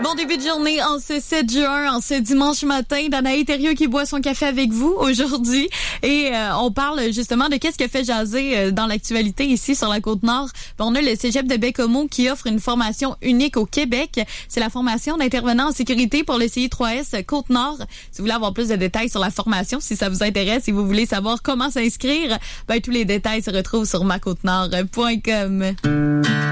Bon début de journée en ce 7 juin, en ce dimanche matin. Danaï Thériault qui boit son café avec vous aujourd'hui. Et on parle justement de qu'est-ce qui a fait jaser dans l'actualité ici sur la Côte-Nord. Bon, on a le Cégep de Baie-Comeau qui offre une formation unique au Québec. C'est la formation d'intervenant en sécurité pour le CI3S Côte-Nord. Si vous voulez avoir plus de détails sur la formation, si ça vous intéresse, si vous voulez savoir comment s'inscrire, tous les détails se retrouvent sur macôtenord.com.